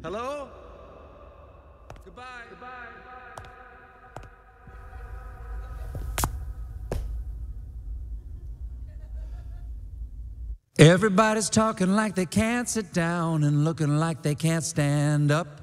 Hello? Goodbye. Goodbye. Everybody's talking like they can't sit down and looking like they can't stand up.